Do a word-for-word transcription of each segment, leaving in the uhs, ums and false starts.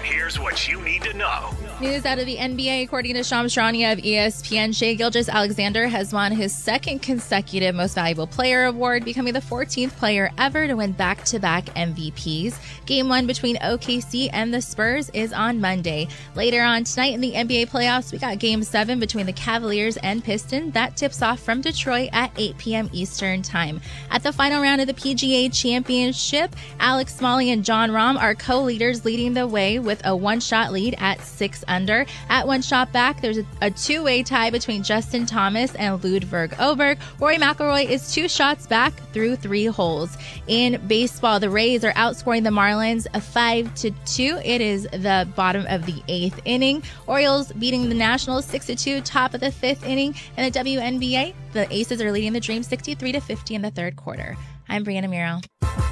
here's what you need to know. News out of the N B A. According to Shams Charania of E S P N, Shai Gilgeous-Alexander has won his second consecutive Most Valuable Player award, becoming the fourteenth player ever to win back-to-back M V Ps. Game one between O K C and the Spurs is on Monday. Later on tonight in the N B A playoffs, we got Game seven between the Cavaliers and Pistons. That tips off from Detroit at eight p.m. Eastern Time. At the final round of the P G A Championship, Alex Smalley and Jon Rahm are co-leaders, leading the way with a one-shot lead at six under. At one shot back, there's a, a two-way tie between Justin Thomas and Ludvig Åberg. Rory McIlroy is two shots back through three holes. In baseball, the Rays are outscoring the Marlins a five to two. It is the bottom of the eighth inning. Orioles beating the Nationals six to two, top of the fifth inning. In the W N B A, the Aces are leading the Dream sixty-three to fifty in the third quarter. I'm Brianna Muro.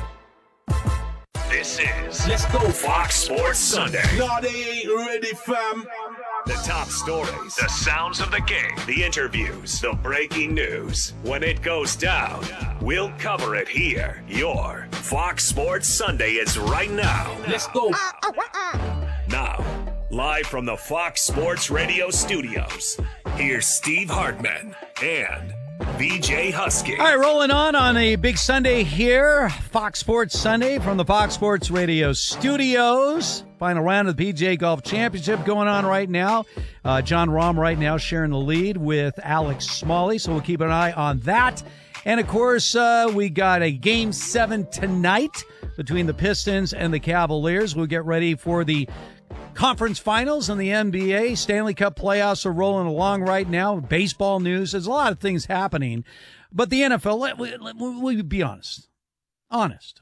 This is Let's Go Fox Sports Sunday. No, they ain't ready, fam. The top stories, the sounds of the game, the interviews, the breaking news. When it goes down, we'll cover it here. Your Fox Sports Sunday is right now. Let's go. Now, live from the Fox Sports Radio studios, here's Steve Hartman and B J Husky. All right, rolling on on a big Sunday here. Fox Sports Sunday from the Fox Sports Radio studios. Final round of the P G A Golf Championship going on right now. Uh, Jon Rahm right now sharing the lead with Alex Smalley, so we'll keep an eye on that. And, of course, uh, we got a Game seven tonight between the Pistons and the Cavaliers. We'll get ready for the conference finals in the N B A. Stanley Cup playoffs are rolling along right now. Baseball news. There's a lot of things happening. But the N F L, let, let, let, we'll be honest. Honest.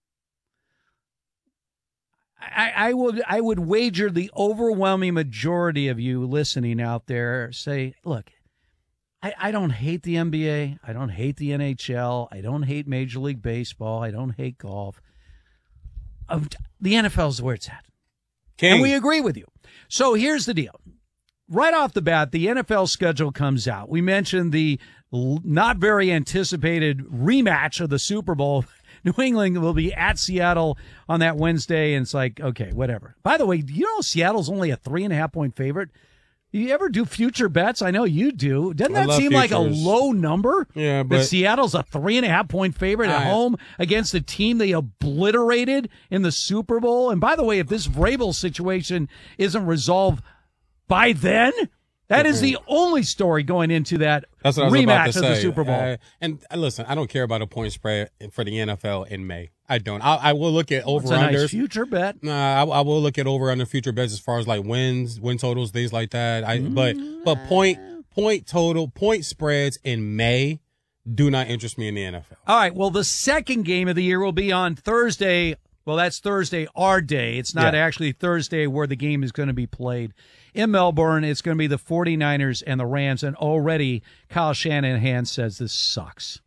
I, I would I would wager the overwhelming majority of you listening out there say, look, I, I don't hate the N B A. I don't hate the N H L. I don't hate Major League Baseball. I don't hate golf. Uh, the N F L is where it's at. King. And we agree with you. So here's the deal. Right off the bat, the N F L schedule comes out. We mentioned the not very anticipated rematch of the Super Bowl. New England will be at Seattle on that Wednesday, and it's like, okay, whatever. By the way, do you know Seattle's only a three and a half point favorite? Do you ever do future bets? I know you do. Doesn't that seem futures. like a low number? Yeah, but that Seattle's a three and a half point favorite at I, home against a team they obliterated in the Super Bowl. And by the way, if this Vrabel situation isn't resolved by then, that is the only story going into that That's what I was rematch about to of say. the Super Bowl. Uh, and uh, listen, I don't care about a point spread for the N F L in May. I don't. I, I will look at over It's a unders. nice future bet. Nah, I, I will look at over under future bets as far as like wins, win totals, things like that. I mm. but but point point total point spreads in May do not interest me in the N F L. All right. Well, the second game of the year will be on Thursday. Well, that's Thursday, our day. It's not yeah. actually Thursday where the game is going to be played. In Melbourne, it's going to be the 49ers and the Rams, and already Kyle Shanahan says this sucks.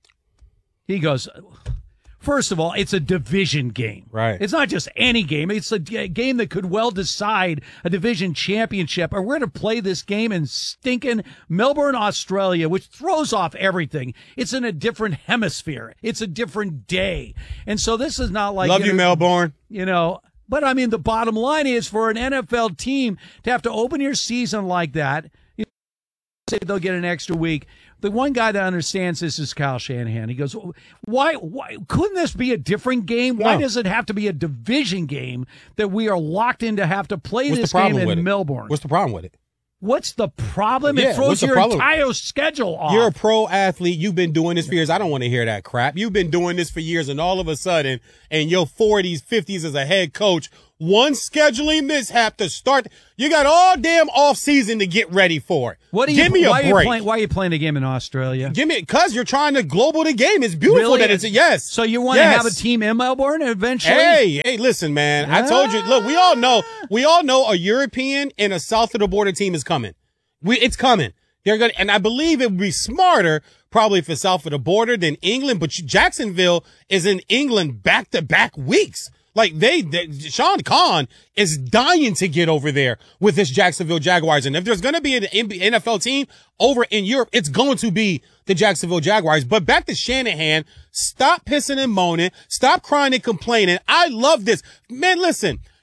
He goes, first of all, it's a division game. Right. It's not just any game. It's a game that could well decide a division championship. And we're going to play this game in stinking Melbourne, Australia, which throws off everything. It's in a different hemisphere. It's a different day. And so this is not like... Love you, know, Melbourne. You know... But, I mean, the bottom line is for an N F L team to have to open your season like that, you know, say they'll get an extra week. The one guy that understands this is Kyle Shanahan. He goes, why, why couldn't this be a different game? Why no. does it have to be a division game that we are locked in to have to play What's this the problem game in with Melbourne? It? What's the problem with it? What's the problem? Yeah, it throws your problem? entire schedule off. You're a pro athlete. You've been doing this for years. I don't want to hear that crap. You've been doing this for years, and all of a sudden, in your forties, fifties as a head coach, one scheduling mishap to start. You got all damn off season to get ready for it. What do you, Give me a why break. Are you playing, why are you playing a game in Australia? Give me, cause you're trying to global the game. It's beautiful really? that it's a yes. So you want yes. to have a team in Melbourne eventually? Hey, hey, listen, man. I told you. Look, we all know. We all know a European and a south of the border team is coming. We, it's coming. They're gonna, and I believe it would be smarter probably for south of the border than England. But Jacksonville is in England back to back weeks. Like they, they, Sean Khan is dying to get over there with this Jacksonville Jaguars. And if there's going to be an N F L team over in Europe, it's going to be the Jacksonville Jaguars. But back to Shanahan, stop pissing and moaning. Stop crying and complaining. I love this. Man, listen,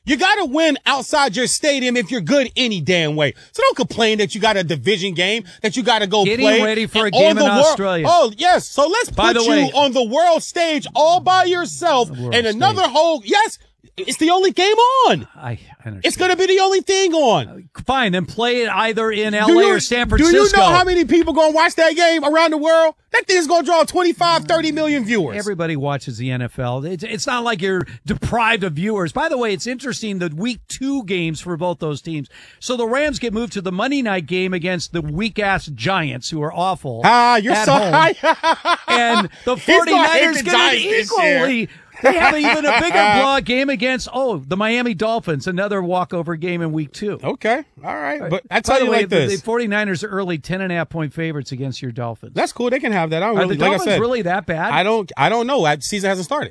You got to win outside your stadium if you're good any damn way. So don't complain that you got a division game that you got to go Getting play. ready for a on game the in world- Australia. Oh, yes. So let's By put the you way- on the world stage all by yourself world and another stage. whole, yes, it's the only game on. I, I understand. It's going to be the only thing on. Fine, then play it either in L A Do you- or San Francisco. Do you know how many people going to watch that game around the world? That thing's going to draw twenty-five, thirty million viewers. Everybody watches the N F L. It's, it's not like you're deprived of viewers. By the way, it's interesting the week two games for both those teams. So the Rams get moved to the Monday night game against the weak-ass Giants, who are awful. Ah, you're at so home. high. And the He's gonna hate 49ers the get Giants an this year. equally. They have even a bigger blowout game against, oh, the Miami Dolphins, another walkover game in week two. Okay. All right. But I By tell the you way, like this. the, the 49ers are early ten and a half point favorites against your Dolphins. That's cool. They can have that. I don't Are really, the like I Dolphins said, really that bad? I don't, I don't know. The season hasn't started.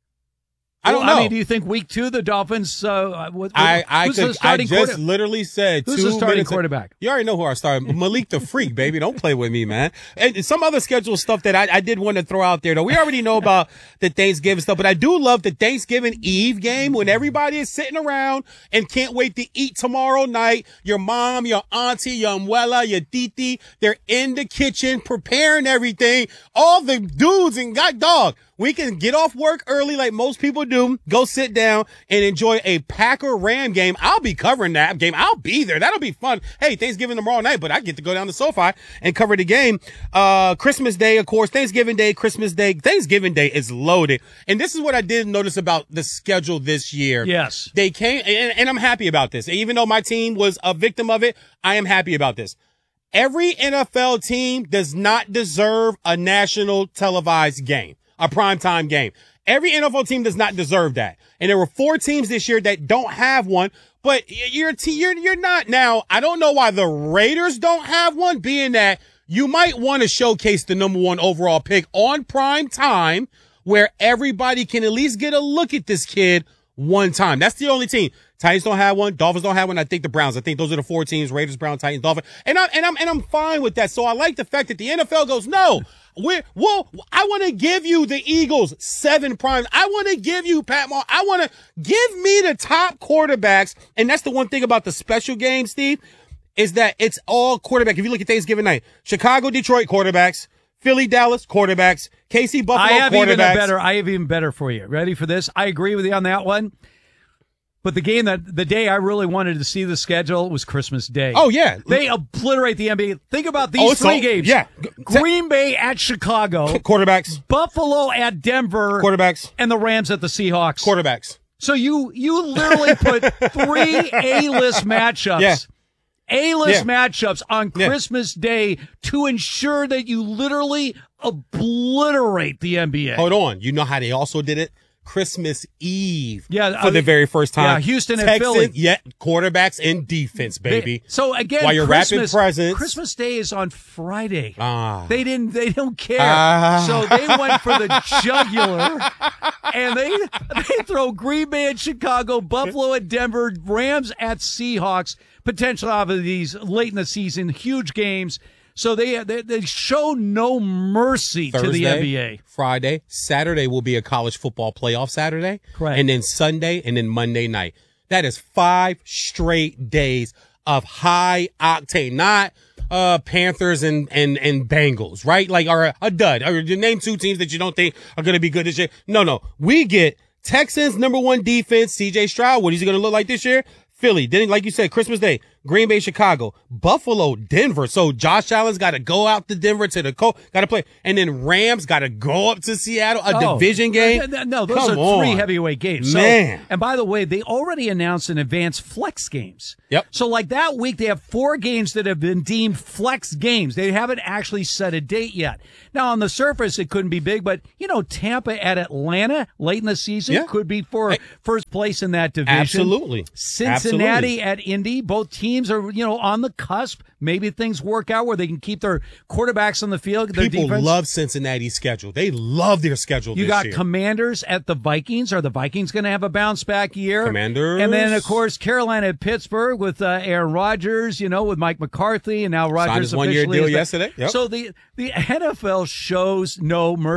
I don't Well, know. I mean, do you think week two the Dolphins? Uh, what, I, I, who's could, the I starting just quarter- literally said Who's two the starting minutes- quarterback? You already know who our starter Malik the Freak, baby. Don't play with me, man. And some other schedule stuff that I, I did want to throw out there, though. We already know about the Thanksgiving stuff, but I do love the Thanksgiving Eve game when everybody is sitting around and can't wait to eat tomorrow night. Your mom, your auntie, your abuela, your titi, they're in the kitchen preparing everything. All the dudes and got dog. We can get off work early like most people do, go sit down and enjoy a Packer Ram game. I'll be covering that game. I'll be there. That'll be fun. Hey, Thanksgiving tomorrow night, but I get to go down to SoFi and cover the game. Uh, Christmas Day, of course, Thanksgiving Day, Christmas Day. Thanksgiving Day is loaded. And this is what I did notice about the schedule this year. Yes. They came, and, and I'm happy about this. Even though my team was a victim of it, I am happy about this. Every N F L team does not deserve a national televised game. A primetime game. Every N F L team does not deserve that. And there were four teams this year that don't have one, but you're, you're, you're not. Now, I don't know why the Raiders don't have one, being that you might want to showcase the number one overall pick on prime time where everybody can at least get a look at this kid one time. That's the only team. Titans don't have one. Dolphins don't have one. I think the Browns. I think those are the four teams: Raiders, Browns, Titans, Dolphins. And I'm and I'm and I'm fine with that. So I like the fact that the N F L goes, no, we're well. I want to give you the Eagles seven primes. I want to give you Pat Mahomes. I want to give me the top quarterbacks. And that's the one thing about the special game, Steve, is that it's all quarterback. If you look at Thanksgiving night, Chicago, Detroit quarterbacks. Philly, Dallas, quarterbacks. K C, Buffalo, I have quarterbacks. even a better. I have even better for you. Ready for this? I agree with you on that one. But the game that the day I really wanted to see the schedule was Christmas Day. Oh, yeah. They obliterate the N B A. Think about these Oh, so- three games. yeah. Green Bay at Chicago, Quarterbacks, Buffalo at Denver, quarterbacks, and the Rams at the Seahawks. quarterbacks. So you you literally put three A-list matchups. Yeah. A-list Yeah. matchups on Yeah. Christmas Day to ensure that you literally obliterate the N B A. Hold on. You know how they also did it? Christmas Eve. Yeah, For uh, the very first time. yeah, Houston and Texans, Philly. Yeah, quarterbacks and defense, baby. So again, While you're wrapping Christmas, presents. Christmas Day is on Friday. Ah. They didn't. They don't care. Ah. So they went for the jugular, and they they throw Green Bay at Chicago, Buffalo at Denver, Rams at Seahawks. Potential of these late in the season, huge games. So they they, they show no mercy Thursday, to the N B A. Friday, Saturday will be a college football playoff Saturday. Correct. And then Sunday and then Monday night. That is five straight days of high octane, not uh Panthers and and and Bengals, right? Like or a dud. Or you name two teams that you don't think are going to be good this year. No, no. We get Texans number one defense, C J Stroud. What is he going to look like this year? Philly, then like you said, Christmas Day, Green Bay, Chicago, Buffalo, Denver. So Josh Allen's got to go out to Denver to the Colts, got to play, and then Rams got to go up to Seattle, a Oh, division game. th- th- No, those Come are three on. heavyweight games. So, Man. and by the way, they already announced in advance flex games. Yep. So like that week, they have four games that have been deemed flex games. They haven't actually set a date yet. Now, on the surface, it couldn't be big, but, you know, Tampa at Atlanta late in the season Yeah. could be for Hey. first place in that division. Absolutely. Cincinnati Absolutely. at Indy. Both teams are, you know, on the cusp. Maybe things work out where they can keep their quarterbacks on the field. Their People defense. love Cincinnati's schedule. They love their schedule You this got year. Commanders at the Vikings. Are the Vikings going to have a bounce back year? Commanders. And then, of course, Carolina at Pittsburgh with uh, Aaron Rodgers, you know, with Mike McCarthy, and now Rodgers his one-year officially deal is the- yesterday. Yep. So the, the N F L shows no mercy.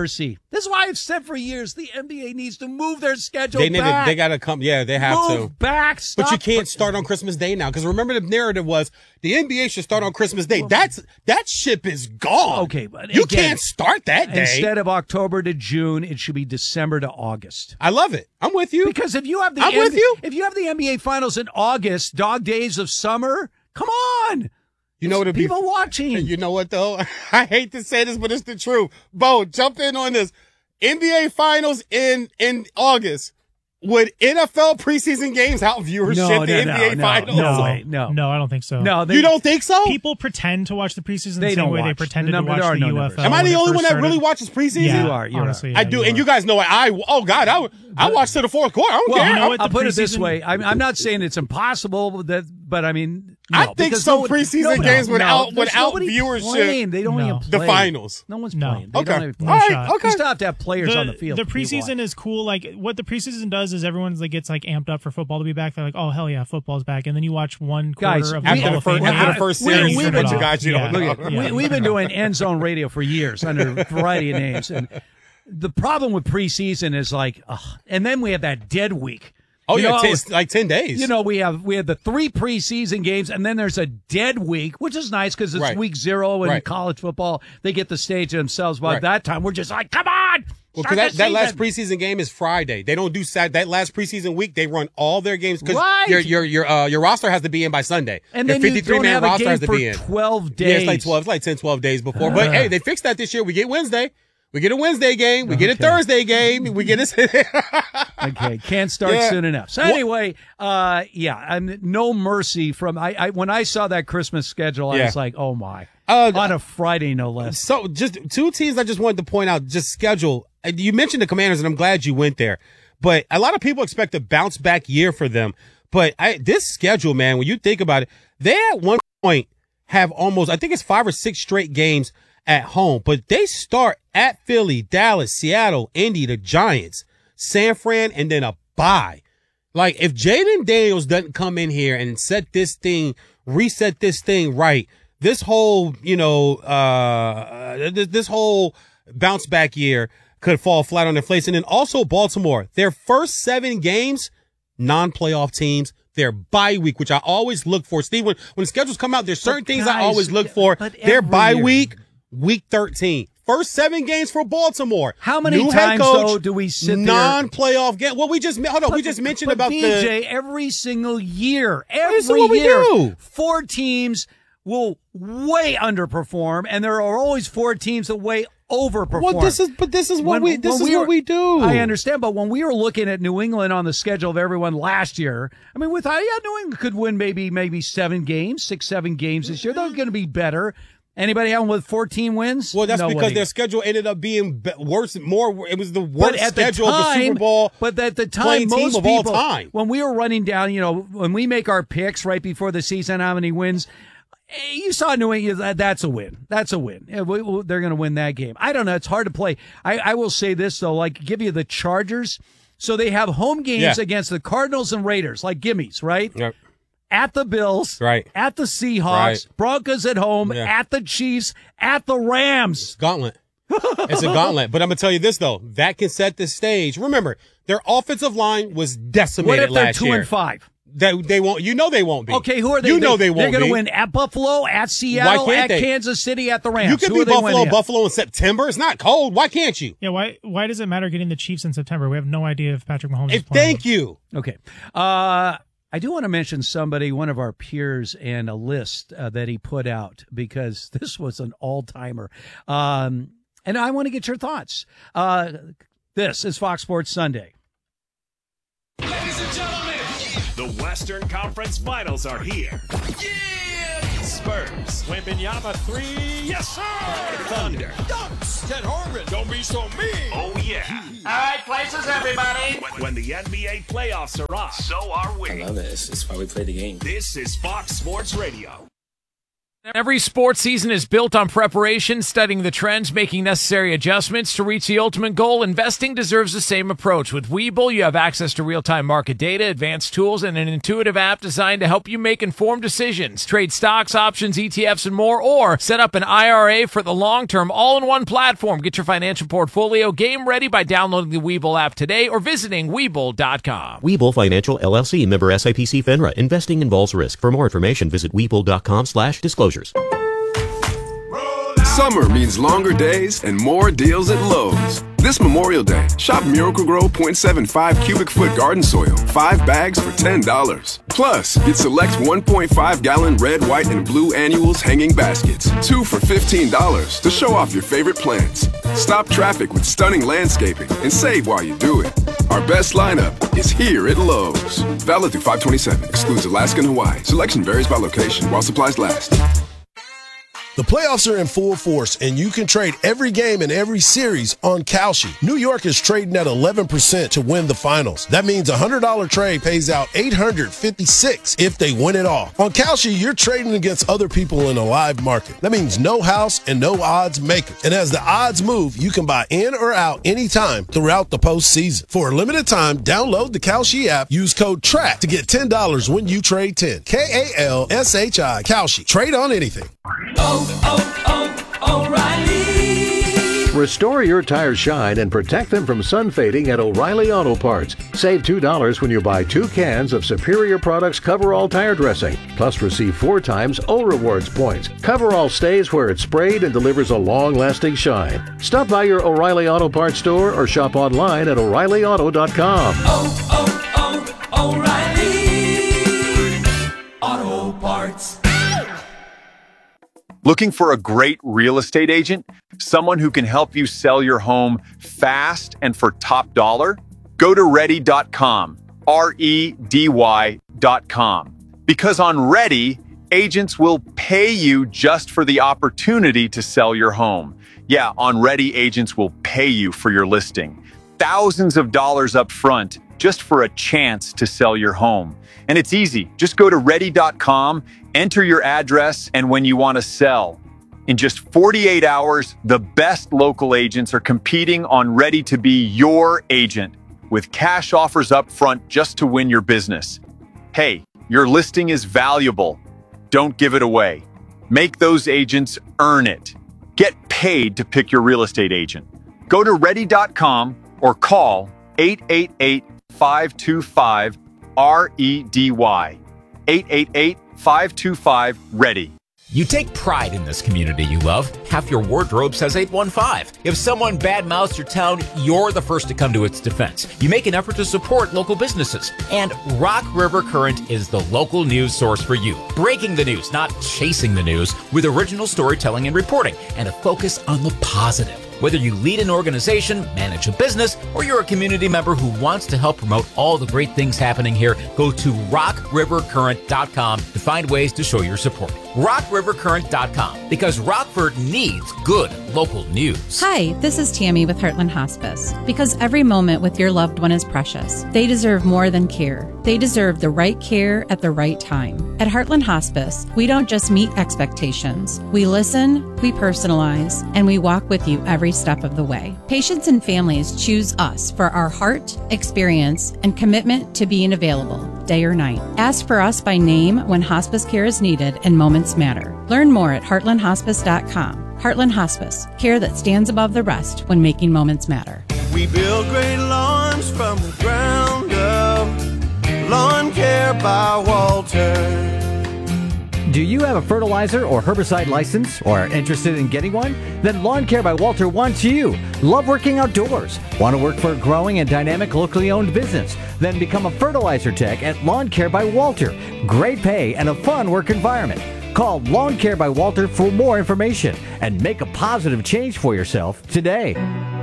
This is why I've said for years the N B A needs to move their schedule They need to, back. they got to come. Yeah, they have move to. back. Stop. But you can't start on Christmas Day now because remember the narrative was the N B A should start on Christmas Day. That's that ship is gone. Okay, but you again, can't start that day. Instead of October to June, it should be December to August. I love it. I'm with you. Because if you have the I'm N B A, with you. if you have the N B A Finals in August, dog days of summer, come on. You know what it'd be people watching. You know what though? I hate to say this, but it's the truth. Bo, jump in on this. N B A Finals in in August. Would N F L preseason games out viewership No, the no, N B A no, Finals? no, No, way, no. no, I don't think so. No, they, You don't think so? People pretend to watch the preseason They the same don't way they watch. pretended The to number- watch there are the no U F L. numbers. Am I when the it only first one that started. really watches preseason? Yeah, You are, you are. honestly, I yeah, do, you and are. you guys know I. I oh God, I I watched to the fourth quarter. I don't Well, care. you know I'm- what? I'll the put it this preseason- way. I'm, I'm not saying it's impossible, that, but I mean, no, I think because some nobody- preseason nobody- games no, without- there's without nobody viewership. playing. They don't No. even The play. finals. No one's No. playing. They Okay. don't even play. All right. shot. Okay. You still have to have players the, on the field. The for people to preseason watch. is cool. Like what the preseason does is everyone's like gets like amped up for football to be back. They're like, oh hell yeah, football's back. And then you watch one quarter Guys, of we- the After Hall the of first, Fame after game, the first we- series, we- you we- you guys, you yeah. don't Look know. at, Yeah. we, we've been doing end zone radio for years under a variety of names, and the problem with preseason is like, ugh, and then we have that dead week. Oh You yeah, know, ten, it's like ten days. You know, we have we have the three preseason games, and then there's a dead week, which is nice because it's Right. week zero in Right. college football. They get the stage to themselves. But Right. at that time, we're just like, come on. Well, start because that, the that last season. preseason game is Friday. They don't do Sat. That last preseason week, they run all their games because Right. your your your uh, your roster has to be in by Sunday. And your then you fifty-three don't man have a roster game has to for be in. twelve days. Yeah, it's like twelve. It's like ten, twelve days before. But hey, they fixed that this year. We get Wednesday. We get a Wednesday game. We get a Okay. Thursday game. We get a. Okay, can't start Yeah. soon enough. So Well- anyway, uh, yeah, I'm no mercy from. I, I when I saw that Christmas schedule, I Yeah. was like, oh my, Uh, on a Friday no less. So just two teams I just wanted to point out, just schedule. And you mentioned the Commanders, and I'm glad you went there. But a lot of people expect a bounce back year for them. But I, this schedule, man, when you think about it, they at one point have almost, I think it's five or six straight games at home. But they start at Philly, Dallas, Seattle, Indy, the Giants, San Fran, and then a bye. Like if Jaden Daniels doesn't come in here and set this thing, reset this thing right, this whole, you know, uh, this, this whole bounce back year could fall flat on their face. And then also Baltimore, their first seven games, non-playoff teams, their bye week, which I always look for. Steve, when, when schedules come out, there's certain things I guys, always look for. but Their every bye year. week, week thirteen. First seven games for Baltimore. How many New head times, coach, though, do we sit there- non-playoff game? Well, we just hold on. We just mentioned but about B the. J, every single year, is every what we year, do. four teams will way underperform, and there are always four teams that way overperform. Well, this is, but this is what When- we, this when is we what were- we do. I understand, but when we were looking at New England on the schedule of everyone last year, I mean, with yeah, New England could win maybe maybe seven games, six, seven games this year. They're going to be better. Anybody having with fourteen wins? Well, that's Nobody. because their schedule ended up being be- worse, more. It was the But worst at the schedule of the time- Super Bowl. But at the time, playing team most of all people, time. when we were running down, you know, when we make our picks right before the season, how many wins, eh, you saw New England. that- That's a win. That's a win. Yeah, we- we- they're going to win that game. I don't know. It's hard to play. I, I will say this though, like give you the Chargers. So they have home games Yeah. against the Cardinals and Raiders, like gimmies, right? Yep. At the Bills, Right. At the Seahawks, Right. Broncos at home, Yeah. at the Chiefs, at the Rams. Gauntlet. It's a gauntlet. But I'm going to tell you this, though. That can set the stage. Remember, their offensive line was decimated What if they're last two year. and five? That they won't. You know they won't be. Okay, who are they? You know they They're won't going be. to win at Buffalo, at Seattle, can't at they? Kansas City, at the Rams. You can Who be are they Buffalo, winning at? Buffalo in September. It's not cold. Why can't you? Yeah, why why does it matter getting the Chiefs in September? We have no idea if Patrick Mahomes Hey, is playing. thank you. Okay. Uh, I do want to mention somebody, one of our peers, and a list uh, that he put out because this was an all-timer. Um, and I want to get your thoughts. Uh, this is Fox Sports Sunday. Ladies and gentlemen, the Western Conference Finals are here. Yeah! Spurs. Wembanyama three. Yes, sir. Thunder. Dunks. Ted Harmon. Don't be so mean. Oh, yeah. All right, places, everybody. When, when the N B A playoffs are on, so are we. I love it. It's, it's why we play the game. This is Fox Sports Radio. Every sports season is built on preparation, studying the trends, making necessary adjustments to reach the ultimate goal. Investing deserves the same approach. With Webull, you have access to real-time market data, advanced tools, and an intuitive app designed to help you make informed decisions. Trade stocks, options, E T Fs, and more, or set up an I R A for the long term, all in one platform. Get your financial portfolio game ready by downloading the Webull app today or visiting Webull dot com. Webull Financial, L L C, member S I P C FINRA. Investing involves risk. For more information, visit Webull dot com slash disclosures. Summer means longer days and more deals at Lowe's. This Memorial Day, shop Miracle-Gro point seven five cubic foot garden soil, five bags for ten dollars. Plus, get select one point five gallon red, white, and blue annuals hanging baskets, two for fifteen dollars to show off your favorite plants. Stop traffic with stunning landscaping and save while you do it. Our best lineup is here at Lowe's. Valid through five twenty-seven, excludes Alaska and Hawaii. Selection varies by location while supplies last. The playoffs are in full force, and you can trade every game and every series on Kalshi. New York is trading at eleven percent to win the finals. That means a one hundred dollars trade pays out eight hundred fifty-six dollars if they win it all. On Kalshi, you're trading against other people in a live market. That means no house and no odds makers. And as the odds move, you can buy in or out anytime throughout the postseason. For a limited time, download the Kalshi app. Use code TRACK to get ten dollars when you trade ten. K A L S H I, Kalshi. Trade on anything. Oh, oh, oh, O'Reilly! Restore your tires shine and protect them from sun fading at O'Reilly Auto Parts. Save two dollars when you buy two cans of Superior Products Coverall Tire Dressing. Plus receive four times O Rewards points. Coverall stays where it's sprayed and delivers a long-lasting shine. Stop by your O'Reilly Auto Parts store or shop online at O'Reilly Auto dot com. Oh, oh, oh, O'Reilly Auto Parts. Looking for a great real estate agent? Someone who can help you sell your home fast and for top dollar? Go to ready dot com, R E D Y dot com. Because on Ready, agents will pay you just for the opportunity to sell your home. Yeah, on Ready, agents will pay you for your listing. Thousands of dollars up front just for a chance to sell your home. And it's easy. Just go to ready dot com, enter your address, and when you want to sell. In just forty-eight hours, the best local agents are competing on Ready to be your agent with cash offers up front just to win your business. Hey, your listing is valuable. Don't give it away. Make those agents earn it. Get paid to pick your real estate agent. Go to ready dot com or call eight eight eight, five two five, R E D Y. eight eight eight, five two five, READY. You take pride in this community you love. Half your wardrobe says eight one five. If someone badmouths your town, you're the first to come to its defense. You make an effort to support local businesses. And Rock River Current is the local news source for you. Breaking the news, not chasing the news, with original storytelling and reporting, and a focus on the positive. Whether you lead an organization, manage a business, or you're a community member who wants to help promote all the great things happening here, go to rock river current dot com to find ways to show your support. rock river current dot com, because Rockford needs good local news. Hi, this is Tammy with Heartland Hospice. Because every moment with your loved one is precious. They deserve more than care. They deserve the right care at the right time. At Heartland Hospice, we don't just meet expectations. We listen, we personalize, and we walk with you every step of the way. Patients and families choose us for our heart, experience, and commitment to being available day or night. Ask for us by name when hospice care is needed and moments matter. Learn more at heartland hospice dot com. Heartland Hospice, care that stands above the rest when making moments matter. We build great lawns from the ground up. Lawn Care by Walter. Do you have a fertilizer or herbicide license or are interested in getting one? Then Lawn Care by Walter wants you. Love working outdoors? Want to work for a growing and dynamic locally owned business? Then become a fertilizer tech at Lawn Care by Walter. Great pay and a fun work environment. Call Lawn Care by Walter for more information and make a positive change for yourself today.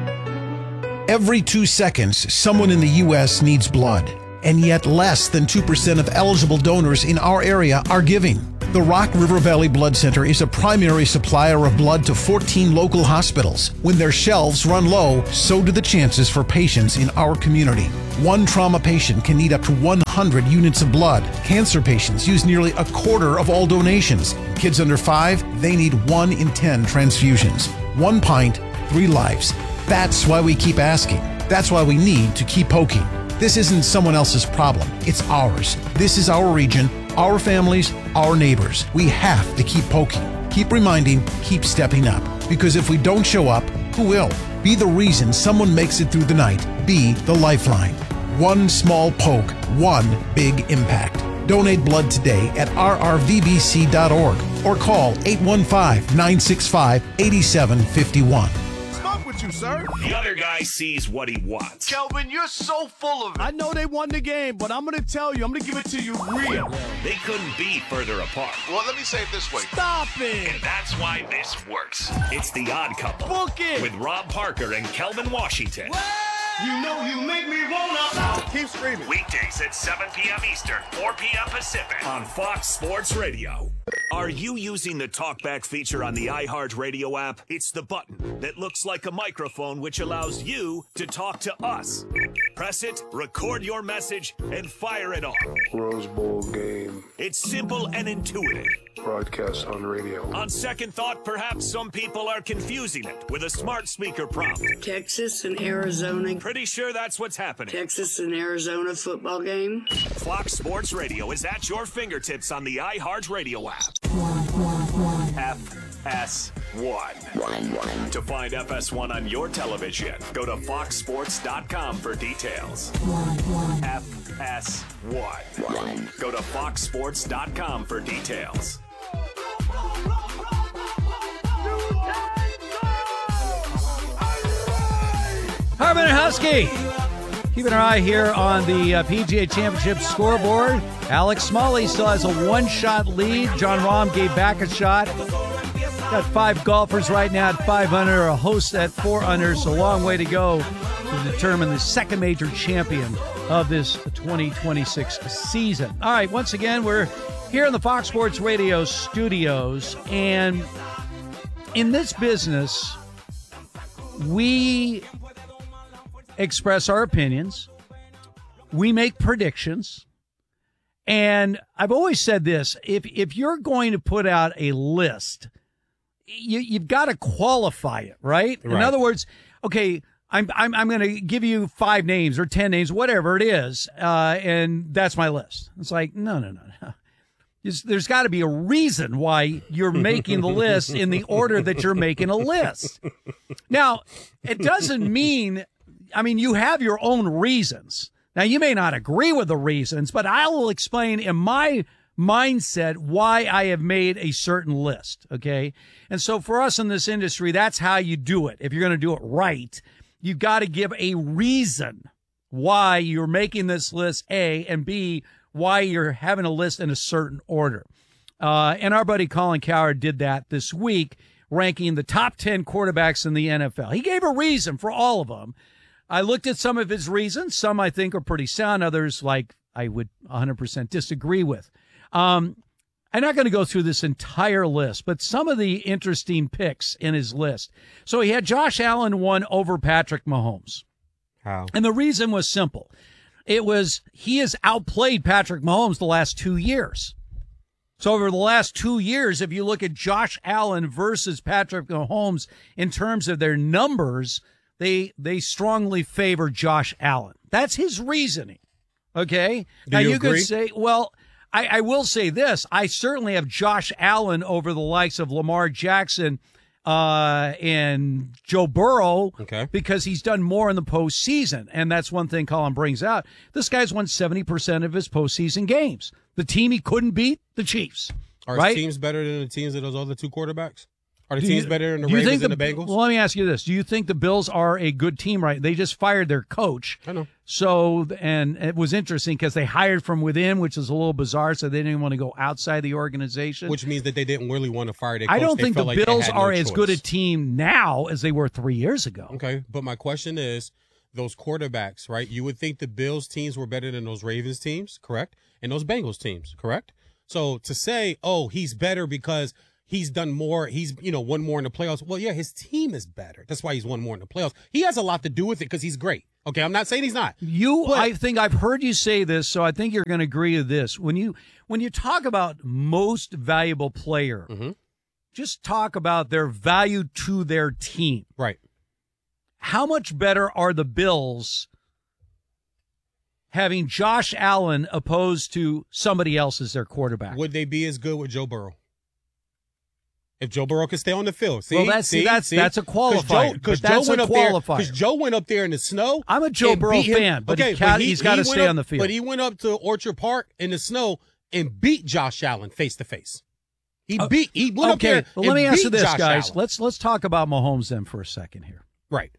Every two seconds, someone in the U S needs blood, and yet less than two percent of eligible donors in our area are giving. The Rock River Valley Blood Center is a primary supplier of blood to fourteen local hospitals. When their shelves run low, so do the chances for patients in our community. One trauma patient can need up to one hundred units of blood. Cancer patients use nearly a quarter of all donations. Kids under five, they need one in ten transfusions. One pint, three lives. That's why we keep asking. That's why we need to keep poking. This isn't someone else's problem. It's ours. This is our region, our families, our neighbors. We have to keep poking, keep reminding, keep stepping up. Because if we don't show up, who will? Be the reason someone makes it through the night. Be the lifeline. One small poke, one big impact. Donate blood today at r r v b c dot org or call eight one five, nine six five, eight seven five one. You, sir. The other guy sees what he wants. Kelvin, you're so full of it. I know they won the game, but I'm going to tell you, I'm going to give it to you real. They couldn't be further apart. Well, let me say it this way. Stop it. And that's why this works. It's The Odd Couple. Book it. With Rob Parker and Kelvin Washington. What? You know you make me wanna. Keep screaming. Weekdays at seven p.m. Eastern, four p.m. Pacific on Fox Sports Radio. Are you using the TalkBack feature on the iHeartRadio app? It's the button that looks like a microphone which allows you to talk to us. Press it, record your message, and fire it off. Rose Bowl game. It's simple and intuitive. Broadcast on radio. On second thought, perhaps some people are confusing it with a smart speaker prompt. Texas and Arizona. Pretty sure that's what's happening. Texas and Arizona football game. Fox Sports Radio is at your fingertips on the iHeartRadio app. F S one. To find F S one on your television, go to fox sports dot com for details. F S one. Go to fox sports dot com for details. Harmon and Husky. Keeping our eye here on the uh, P G A Championship scoreboard. Alex Smalley still has a one-shot lead. John Rahm gave back a shot. Got five golfers right now at five under, a host at four under, so a long way to go to determine the second major champion of this twenty twenty-six season. All right, once again, we're here in the Fox Sports Radio studios, and in this business, we express our opinions, we make predictions, and I've always said this, if if you're going to put out a list, you, you've got to qualify it, right? right? In other words, okay, I'm I'm I'm going to give you five names or ten names, whatever it is, uh, and that's my list. It's like, no, no, no, no. There's, there's got to be a reason why you're making the list in the order that you're making a list. Now, it doesn't mean, I mean, you have your own reasons. Now, you may not agree with the reasons, but I will explain in my mindset why I have made a certain list, okay? And so for us in this industry, that's how you do it. If you're going to do it right, you've got to give a reason why you're making this list, A, and B, why you're having a list in a certain order. Uh, and our buddy Colin Cowherd did that this week, ranking the top ten quarterbacks in the N F L. He gave a reason for all of them. I looked at some of his reasons. Some I think are pretty sound. Others, like, I would one hundred percent disagree with. Um, I'm not going to go through this entire list, but some of the interesting picks in his list. So he had Josh Allen one over Patrick Mahomes. How? And the reason was simple. It was he has outplayed Patrick Mahomes the last two years. So over the last two years, if you look at Josh Allen versus Patrick Mahomes in terms of their numbers, they they strongly favor Josh Allen. That's his reasoning. Okay? Do now you you agree? could say, well, I, I will say this. I certainly have Josh Allen over the likes of Lamar Jackson uh, and Joe Burrow, okay, because he's done more in the postseason. And that's one thing Colin brings out. This guy's won seventy percent of his postseason games. The team he couldn't beat, the Chiefs. Are right? teams better than the teams of those other two quarterbacks? Are the Do teams you- better than the do you Ravens think and the Bengals? Well, let me ask you this. Do you think the Bills are a good team, right? They just fired their coach. I know. So, and it was interesting because they hired from within, which is a little bizarre, so they didn't want to go outside the organization. Which means that they didn't really want to fire their coach. I don't They think the felt like they Bills had no are as good a choice. team now as they were three years ago. Okay, but my question is, those quarterbacks, right? You would think the Bills teams were better than those Ravens teams, correct? And those Bengals teams, correct? So to say, oh, he's better because he's done more, he's, you know, won more in the playoffs. Well, yeah, his team is better. That's why he's won more in the playoffs. He has a lot to do with it because he's great. Okay, I'm not saying he's not. You, but, I think I've heard you say this, so I think you're going to agree with this. When you when you talk about most valuable player, mm-hmm. just talk about their value to their team. Right. How much better are the Bills having Josh Allen opposed to somebody else as their quarterback? Would they be as good with Joe Burrow? If Joe Burrow could stay on the field, see, well, that's see, that's see? that's a qualifier. Because Joe, Joe, that's went a up there. qualifier. Because Joe went up there in the snow. I'm a Joe Burrow fan, but, okay, he can't, but he, he's got to he stay up, on the field. But he went up to Orchard Park in the snow and beat Josh Allen face to face. He uh, beat. He went okay, up there. Well, let me and ask you beat this, Josh guys. Allen. Let's let's talk about Mahomes then for a second here. Right.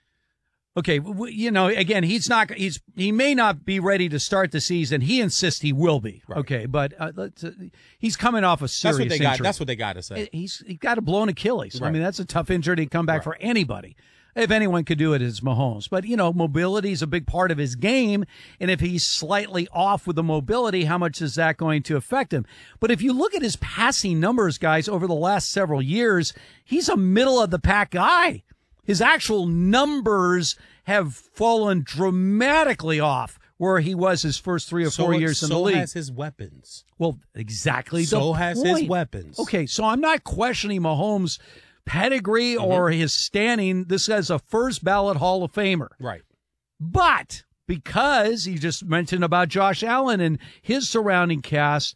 Okay, you know, again, he's not. He's he may not be ready to start the season. He insists he will be. Right. Okay, but uh, let's, uh, he's coming off a serious That's what they injury. got. That's what they got to say. He's he got a blown Achilles. Right. I mean, that's a tough injury to come back Right. for anybody. If anyone could do it, it's Mahomes. But, you know, mobility is a big part of his game. And if he's slightly off with the mobility, how much is that going to affect him? But if you look at his passing numbers, guys, over the last several years, he's a middle-of-the-pack guy. His actual numbers have fallen dramatically off where he was his first three or so, four years in so the league. So has his weapons. Well, exactly. So the has point. his weapons. Okay, so I'm not questioning Mahomes' pedigree Mm-hmm. or his standing. This guy's a first ballot Hall of Famer. Right. But because you just mentioned about Josh Allen and his surrounding cast,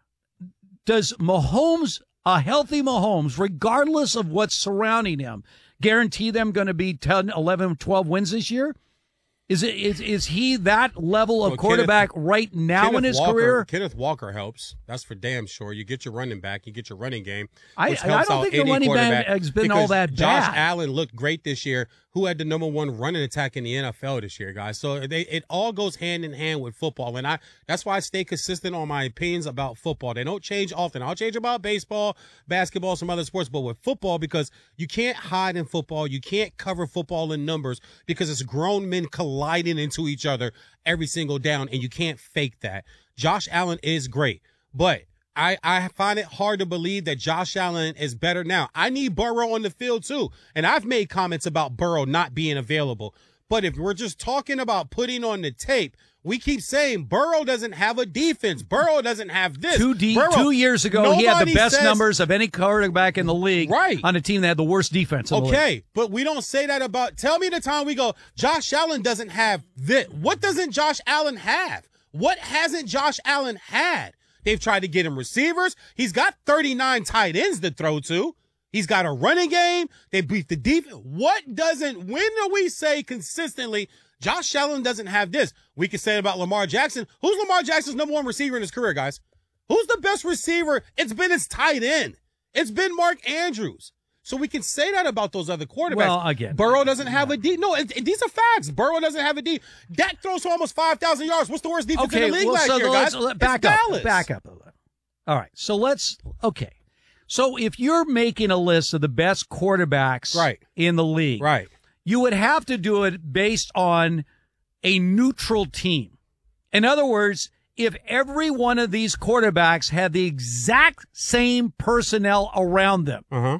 does Mahomes, a healthy Mahomes, regardless of what's surrounding him, guarantee them going to be ten, eleven, twelve wins this year? Is it is is he that level of Well, quarterback Kenneth, right now Kenneth in his Walker, career? Kenneth Walker helps. That's for damn sure. You get your running back, you get your running game. I, which I helps don't out think the any running back quarterback has been because all that Josh bad. Allen looked great this year. Who had the number one running attack in the N F L this year, guys? So they, it all goes hand in hand with football, and I that's why I stay consistent on my opinions about football. They don't change often. I'll change about baseball, basketball, some other sports, but with football, because you can't hide in football, you can't cover football in numbers because it's grown men colliding into each other every single down, and you can't fake that. Josh Allen is great, but I, I find it hard to believe that Josh Allen is better now. I need Burrow on the field too. And I've made comments about Burrow not being available. But if we're just talking about putting on the tape, we keep saying Burrow doesn't have a defense. Burrow doesn't have this. Two, de- Burrow, two years ago, he had the nobody best says- numbers of any quarterback in the league Right. on a team that had the worst defense in the league. Okay, but we don't say that about – tell me the time we go, Josh Allen doesn't have this. What doesn't Josh Allen have? What hasn't Josh Allen had? They've tried to get him receivers. He's got thirty-nine tight ends to throw to. He's got a running game. They beat the defense. What doesn't – when do we say consistently Josh Allen doesn't have this? We can say it about Lamar Jackson. Who's Lamar Jackson's number one receiver in his career, guys? Who's the best receiver? It's been his tight end. It's been Mark Andrews. So we can say that about those other quarterbacks. Well, again, Burrow doesn't have a D. No, it, it, these are facts. Burrow doesn't have a D. Dak throws for almost five thousand yards. What's the worst defense Okay, in the league well, last so year, let's, guys? let- back it's up, Dallas. back up a little. All right, so let's okay. So if you're making a list of the best quarterbacks Right. in the league, Right. you would have to do it based on a neutral team. In other words, if every one of these quarterbacks had the exact same personnel around them. Uh-huh.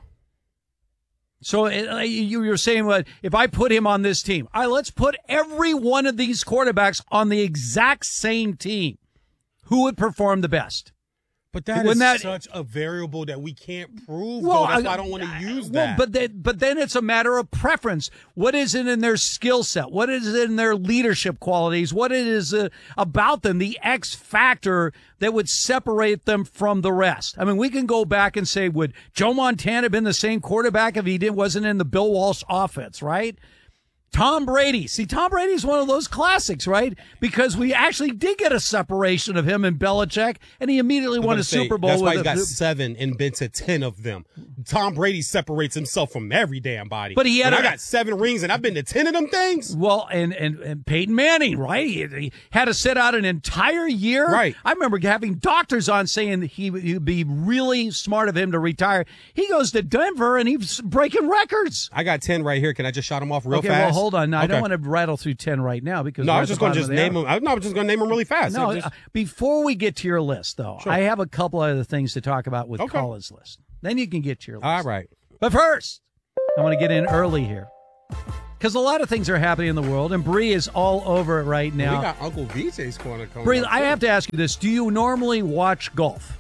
So it, you, you're saying, well, if I put him on this team, all right, let's put every one of these quarterbacks on the exact same team. Who would perform the best? But that Wouldn't is that- such a variable that we can't prove, Well, though. That's I- why I don't want to use Well, that. but then, but then it's a matter of preference. What is it in their skill set? What is it in their leadership qualities? What it is uh, about them, the X factor that would separate them from the rest? I mean, we can go back and say, would Joe Montana have been the same quarterback if he didn't wasn't in the Bill Walsh offense, right? Tom Brady. See, Tom Brady's one of those classics, right? Because we actually did get a separation of him and Belichick, and he immediately I'm won gonna a say, Super Bowl That's why with he's a got seven and been to ten of them. Tom Brady separates himself from every damn body. But he had When a- I got seven rings and I've been to ten of them things. Well, and, and, and Peyton Manning, right? He, he had to sit out an entire year. Right. I remember having doctors on saying he would be really smart of him to retire. He goes to Denver and he's breaking records. I got ten right here. Can I just shot them off real okay, fast? well, hold on. No, I Okay. don't want to rattle through ten right now because No, we're I at was the just going to bottom just of the name hour. them. I, no, I was just going to name them really fast. No, Just- uh, before we get to your list, though, Sure. I have a couple other things to talk about with Okay. Colin's list. Then you can get to your list. all right. But first, I want to get in early here because a lot of things are happening in the world, and Bree is all over it right now. We got Uncle V J's corner coming Bree, up, I too. have to ask you this: do you normally watch golf?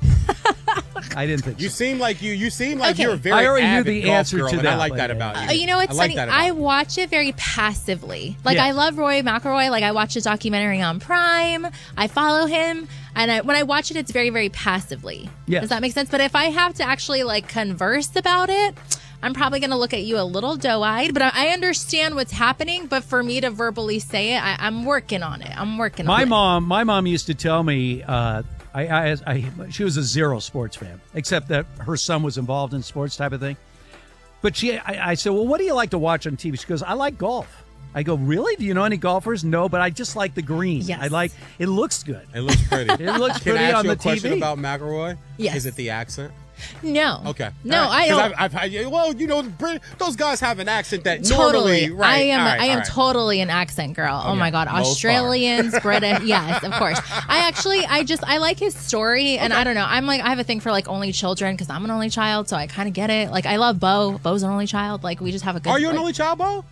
I didn't think You so. seem like you. You seem like Okay. you're a very I already knew avid the golf answer girl, to and I that, like but, that uh, about you. Uh, you know what's I like funny? that about I you. watch it very passively. Like Yes. I love Roy McIlroy. Like I watch a documentary on Prime. I follow him, and I, when I watch it, it's very, very passively. Yes. Does that make sense? But if I have to actually like converse about it, I'm probably going to look at you a little doe-eyed. But I, I understand what's happening. But for me to verbally say it, I, I'm working on it. I'm working on My it. mom, my mom used to tell me, uh, I, I, I, she was a zero sports fan, except that her son was involved in sports type of thing. But she, I, I said, well, what do you like to watch on T V? She goes, I like golf. I go, really? Do you know any golfers? No, but I just like the green. Yes. I like, it looks good. It looks pretty. It looks Can pretty I ask on you the a question T V. about McElroy? Yes. Is it the accent? No. Okay. No, All right. I 'Cause don't. I've, I've had, well, you know, Brit- those guys have an accent that Totally. normally, right? I am. all right, I am all right. totally an accent girl. Oh Okay. my god, Most Australians, British. Yes, of course. I actually, I just, I like his story, and I don't know. I'm like, I have a thing for like only children because I'm an only child, so I kind of get it. Like, I love Bo. Bo's an only child. Like, we just have a good. Are you an like- only child, Bo?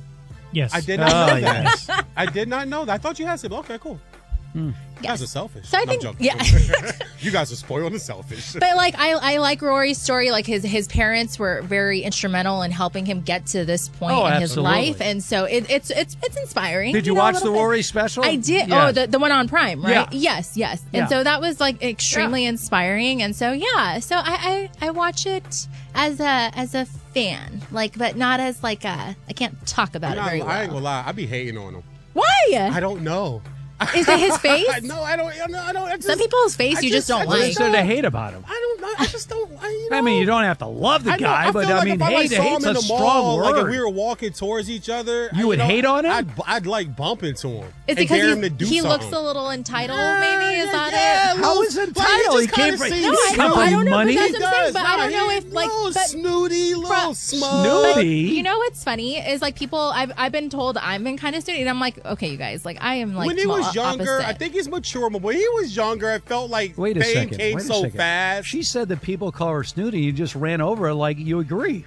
Yes. I did not Oh, know that. yes. I did not know that. I thought you had siblings. Okay, cool. You Yes. guys are selfish. So I No, I'm think- joking. yeah. You guys are spoiled and selfish. But like I, I like Rory's story. Like his his parents were very instrumental in helping him get to this point Oh, in his absolutely. life, and so it, it's it's it's inspiring. Did you, know, a watch the little bit. Rory special? I did. Yes. Oh, the the one on Prime, right? Yeah. Yes, yes. Yeah. And so that was like extremely inspiring. And so yeah, so I, I I watch it as a as a fan, like, but not as like a. I can't talk about I'm it not- very I ain't well. gonna lie. I be hating on him. Why? I don't know. Is it his face? no, I don't. I don't. I don't I just, Some people's face I you just don't I What like. is there to hate about him? I don't know. I just don't. I, you know, I mean, you don't have to love the I know, guy, I but feel I like mean, if I, like, hate, saw him hate's in a the strong mall, word. Like if we were walking towards each other, You would know, hate on him? I'd, I'd like bump into him. Is it and because dare him he, to do he something. looks a little entitled? Maybe is that yeah, it? yeah, How little- is it like, entitled? just He came kinda from- seems No, I snooty. know, I don't know, money? but that's He what I'm saying. does. But I Nah, don't know he- if like little but, snooty, little Fro- smug. Snooty? You know what's funny is like people I've I've been told I've been kind of snooty, and I'm like, okay, you guys, like I am like when he mo- was younger, opposite. I think he's mature, but when he was younger, I felt like Wait a fame second. came Wait a so second. fast. She said that people call her snooty. You just ran over her like you agree.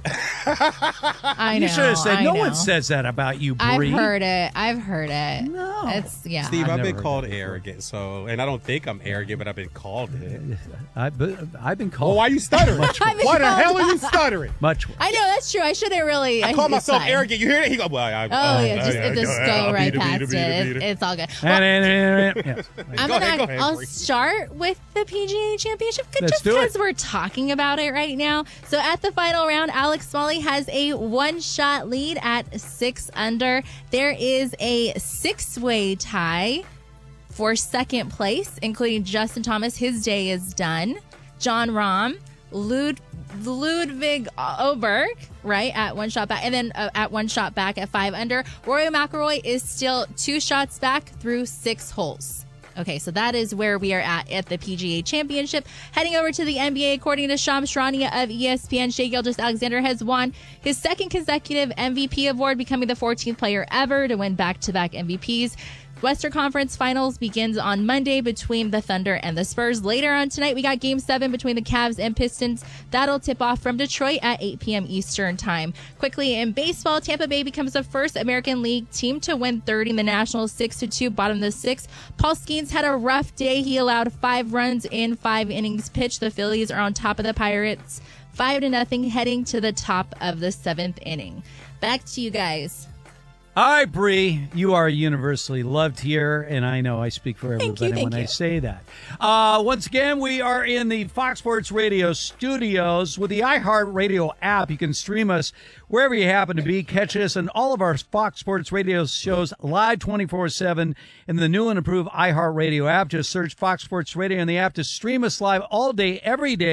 I know. You should have said, I no know. one says that about you, I've Bree. heard it. I've heard it. No. It's yeah. Steve, I've I've, never been heard called arrogant, so and I don't think I'm arrogant, but I've been called it. I, but I've been Oh, called. why are you stuttering? I've been Why the called- hell are you stuttering? Much worse. I know that's true. I shouldn't really. I call it's myself fine. arrogant. You hear that? He go, well, I, Oh yeah, just, I, just I, go I, right beat it, past beat it. it, beat It's, it. it's all good. Well, yes. I'm Go gonna. ahead, go ahead, I'll Bree. start with the P G A Championship Let's just do it. because we're talking about it right now. So at the final round, Alex Smalley has a one-shot lead at six under. There is a six-way tie for second place, including Justin Thomas. His day is done. John Rahm, Lud. Ludwig Oberg, right, at one shot back, and then uh, at one shot back at five under. Rory McIlroy is still two shots back through six holes. Okay, so that is where we are at at the P G A Championship. Heading over to the N B A, according to Shams Charania of E S P N, Shai Gilgeous-Alexander has won his second consecutive M V P award, becoming the fourteenth player ever to win back-to-back M V Ps. Western Conference Finals begins on Monday between the Thunder and the Spurs. Later on tonight, we got Game seven between the Cavs and Pistons. That'll tip off from Detroit at eight p.m. Eastern Time. Quickly, in baseball, Tampa Bay becomes the first American League team to win third in the Nationals, six to two, bottom of the sixth. Paul Skeens had a rough day. He allowed five runs in five innings pitched. The Phillies are on top of the Pirates, five to nothing, heading to the top of the seventh inning. Back to you guys. All right, Bree, you are universally loved here, and I know I speak for Thank you, everybody thank when I you. say that. Uh, once again, we are in the Fox Sports Radio studios with the iHeartRadio app. You can stream us wherever you happen to be. Catch us on all of our Fox Sports Radio shows live twenty-four seven in the new and improved iHeartRadio app. Just search Fox Sports Radio in the app to stream us live all day, every day.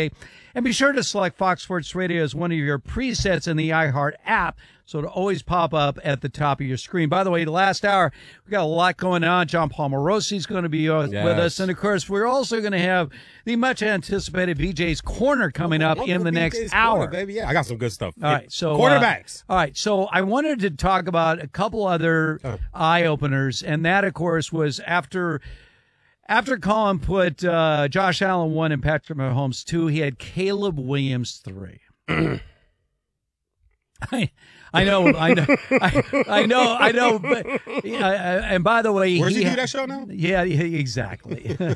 And be sure to select Fox Sports Radio as one of your presets in the iHeart app, so it'll always pop up at the top of your screen. By the way, the last hour, we got a lot going on. John Palmorosi is going to be uh, Yes. with us. And, of course, we're also going to have the much-anticipated B J's Corner coming up in the next B J's hour. Corner, baby. Yeah, I got some good stuff. All right, so quarterbacks. Uh, all right, so I wanted to talk about a couple other eye openers, and that, of course, was after after Colin put uh, Josh Allen one and Patrick Mahomes two, he had Caleb Williams three. I I know, I know, I, I know, I know. But, uh, and by the way, Where's he, he do that show now? Yeah, yeah, exactly.